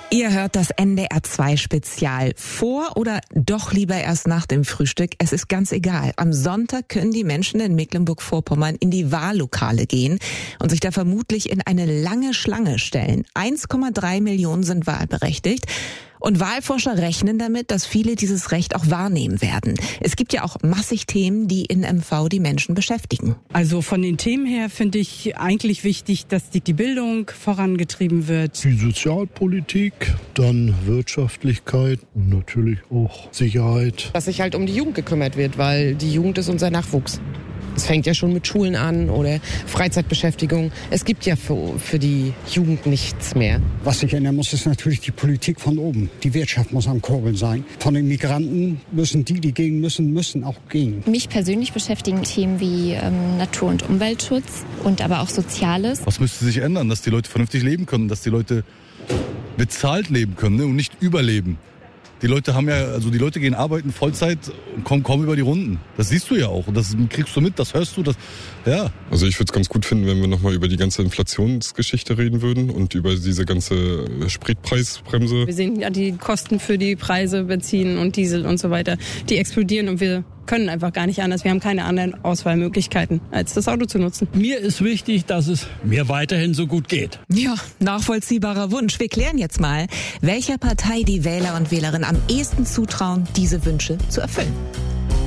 Ihr hört das NDR 2 Spezial. Vor oder doch lieber erst nach dem Frühstück? Es ist ganz egal. Am Sonntag können die Menschen in Mecklenburg-Vorpommern in die Wahllokale gehen und sich da vermutlich in eine lange Schlange stellen. 1,3 Millionen sind wahlberechtigt. Und Wahlforscher rechnen damit, dass viele dieses Recht auch wahrnehmen werden. Es gibt ja auch massig Themen, die in MV die Menschen beschäftigen. Also von den Themen her finde ich eigentlich wichtig, dass die Bildung vorangetrieben wird. Die Sozialpolitik, dann Wirtschaftlichkeit und natürlich auch Sicherheit. Dass sich halt um die Jugend gekümmert wird, weil die Jugend ist unser Nachwuchs. Es fängt ja schon mit Schulen an oder Freizeitbeschäftigung. Es gibt ja für die Jugend nichts mehr. Was sich ändern muss, ist natürlich die Politik von oben. Die Wirtschaft muss am Kurbeln sein. Von den Migranten müssen die gehen müssen auch gehen. Mich persönlich beschäftigen Themen wie Natur- und Umweltschutz und aber auch Soziales. Was müsste sich ändern, dass die Leute vernünftig leben können, dass die Leute bezahlt leben können, ne, und nicht überleben? Die Leute die Leute gehen arbeiten Vollzeit und kommen kaum über die Runden. Das siehst du ja auch und das kriegst du mit, das hörst du, ja. Also ich würde es ganz gut finden, wenn wir nochmal über die ganze Inflationsgeschichte reden würden und über diese ganze Spritpreisbremse. Wir sehen ja die Kosten für die Preise, Benzin und Diesel und so weiter, die explodieren und wir können einfach gar nicht anders. Wir haben keine anderen Auswahlmöglichkeiten, als das Auto zu nutzen. Mir ist wichtig, dass es mir weiterhin so gut geht. Ja, nachvollziehbarer Wunsch. Wir klären jetzt mal, welcher Partei die Wähler und Wählerinnen am ehesten zutrauen, diese Wünsche zu erfüllen.